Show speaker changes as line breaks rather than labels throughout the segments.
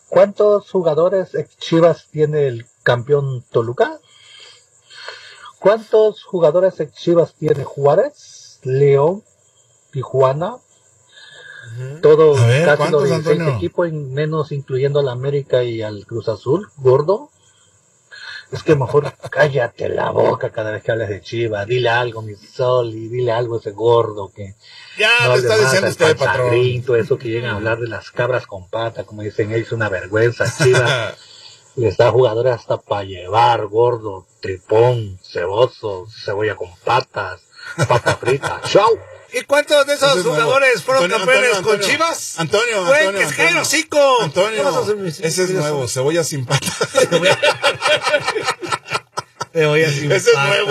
¿Cuántos jugadores ex Chivas tiene el campeón Toluca? ¿Cuántos jugadores ex Chivas tiene Juárez, León, Tijuana? Todo, casi los 16 equipos, menos incluyendo al América y al Cruz Azul, gordo. Es que mejor cállate la boca cada vez que hables de Chivas. Dile algo, mi sol, y dile algo a ese gordo que...
Ya, no le está diciendo usted, patrón.
Todo eso que llegan a hablar de las cabras con pata, como dicen ellos, una vergüenza. Chivas les da jugadores hasta para llevar, gordo, tripón, ceboso, cebolla con patas, pata frita. ¡Chau!
¿Y cuántos de esos jugadores fueron campeones con Chivas?
Antonio,
que es el hocico.
Antonio, ese es nuevo, cebolla sin patas. Ese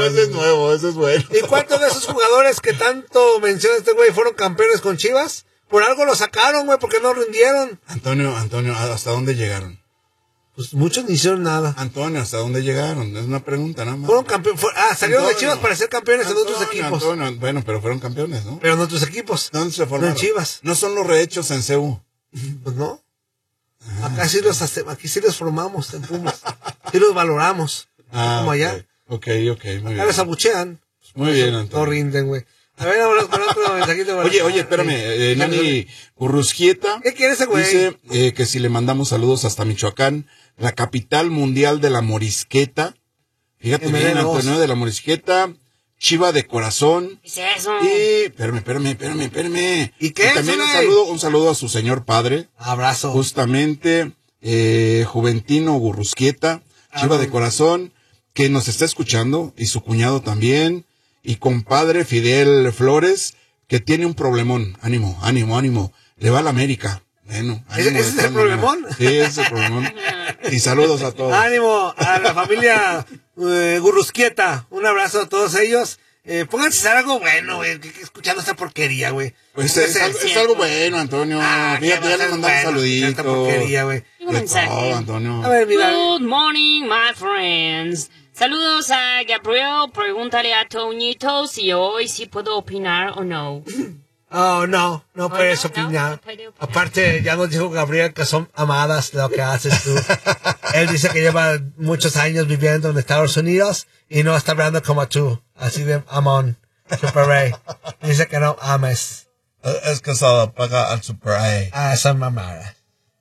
es bueno.
¿Y cuántos de esos jugadores que tanto menciona este güey fueron campeones con Chivas? Por algo lo sacaron, güey, porque no rindieron.
Antonio, ¿hasta dónde llegaron?
Pues muchos ni hicieron nada.
Antonio, ¿hasta dónde llegaron? Es una pregunta nada más.
Fueron campeones. Salieron de Chivas para ser campeones en otros equipos.
Bueno, pero fueron campeones, ¿no?
Pero en otros equipos.
¿Dónde se formaron?
No en Chivas.
No son los rehechos en CU.
Pues no. Acá sí aquí sí los formamos en Pumas. Sí los valoramos. Como allá.
Ok, muy bien.
Acá los abuchean.
Muy bien, Antonio.
No rinden, güey. A ver, vámonos con otro mensajito.
Oye, espérame. Nani Urrusquieta.
¿Qué quiere ese güey?
Dice que si le mandamos saludos hasta Michoacán, la capital mundial de la morisqueta. Fíjate bien, Antonio, de la morisqueta. Chiva de corazón.
¿Qué es eso?
Y, espérame.
¿Y qué?
Y también un saludo a su señor padre.
Abrazo.
Justamente, Juventino Gurrusquieta, Chiva de corazón, que nos está escuchando, y su cuñado también, y compadre Fidel Flores, que tiene un problemón. Ánimo. Le va a la América. Bueno,
¿Ese es el problemón?
Sí, ese es el problemón. Y saludos a todos.
Ánimo a la familia Gurrusquieta. Un abrazo a todos ellos. Pónganse algo bueno, güey, escuchando esta porquería, güey.
Pues es algo bueno, Antonio. Fíjate, ya le mandamos saluditos.
Esta porquería, güey.
Antonio.
A ver, mira.
Good morning, my friends. Saludos a Gabriel. Pregúntale a Toñito si hoy sí puedo opinar o no.
Oh, no puedes opinar. Aparte, ya nos dijo Gabriel que son amadas lo que haces tú. Él dice que lleva muchos años viviendo en Estados Unidos y no está hablando como tú, así de amón, Super A. Dice que no ames.
Es que se paga al Super A.
Son mamadas.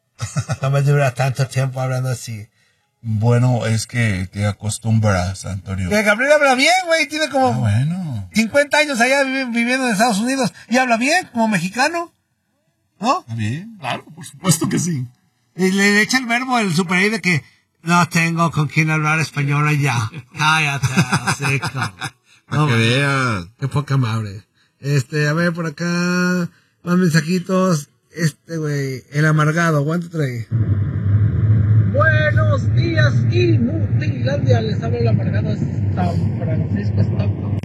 No me dura tanto tiempo hablando así.
Bueno, es que te acostumbras, Antonio.
Que Gabriel habla bien, güey, tiene como 50 años allá viviendo en Estados Unidos y habla bien, como mexicano, ¿no?
¿Está bien? Claro, por supuesto que sí.
Y le echa el verbo el Super A de que no tengo con quién hablar español allá. Cállate, seco.
Para que veas.
Qué poca madre. A ver, por acá, más mensajitos. Güey, el amargado, ¿cuánto trae?
Buenos días, Inutilandia. Les hablo el amargado San Francisco Stop.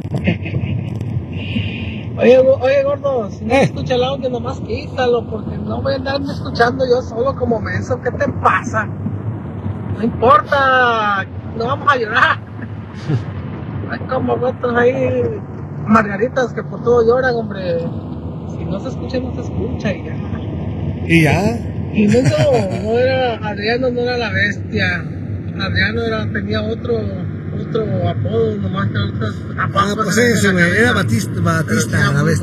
Oye, gordo, si no escucha el audio, nomás quítalo, porque no voy a andarme escuchando yo solo como menso. ¿Qué te pasa? No importa, no vamos a llorar. Hay como otros ahí, margaritas que por todo lloran, hombre. Si no se escucha, no se escucha y ya.
¿Y ya?
Y no era Adriano, no era la bestia. Adriano tenía otro apodo, nomás que otras.
Pues ese, güey, era Batista, la bestia.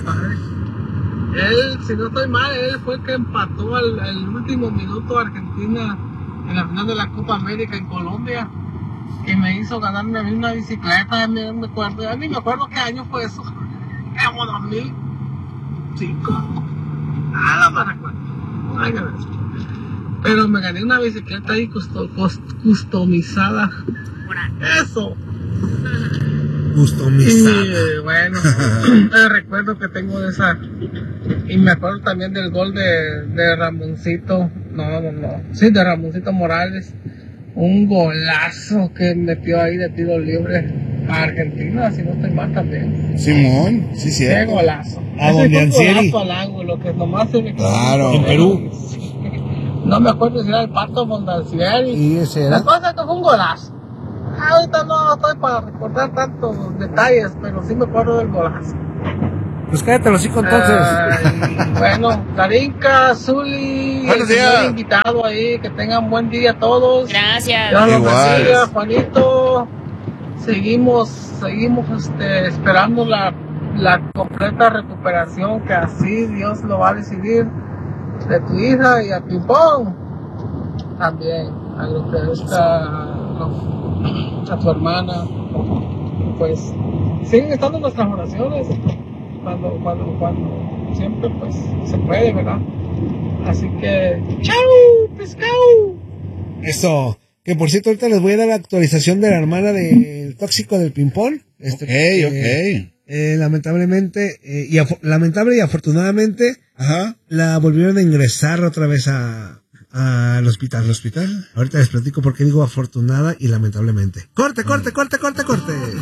Él, si no estoy mal, él fue el que empató el último minuto a Argentina en la final de la Copa América en Colombia. Y me hizo ganarme a mí una bicicleta, me acuerdo. A mí me acuerdo qué año fue eso. Como 2005. Nada me recuerdo. Pero me gané una bicicleta ahí customizada. Eso.
Customizada.
Y bueno, recuerdo que tengo de esa. Y me acuerdo también del gol de Ramoncito. No. Sí, de Ramoncito Morales. Un golazo que metió ahí de tiro libre a Argentina, si no estoy mal también.
Simón, sí, sí.
Qué golazo.
A Bondancieri.
Golazo al ángulo, que nomás se me...
Claro.
En Perú.
No me acuerdo si era el Pato Bondancieri.
¿Y ese era?
La cosa es que fue un golazo. Ahorita no estoy para recordar tantos detalles, pero sí me acuerdo del golazo.
Pues cállate los hijos entonces.
Bueno, Darinka, Zuli,
buenos días.
Invitado ahí, que tengan buen día todos.
Gracias.
Igual. Juanito, seguimos esperando la completa recuperación, que así Dios lo va a decidir, de tu hija y a Pimpón también, a lo que a tu hermana. Pues siguen estando nuestras oraciones cuando siempre pues se puede, ¿verdad? Así que ¡chao, pescado!
Eso, que por cierto ahorita les voy a dar la actualización de la hermana del tóxico del Pimpón.
Ok.
Lamentablemente, lamentable y afortunadamente, la volvieron a ingresar otra vez al hospital. Ahorita les platico por qué digo afortunada y lamentablemente. ¡Corte!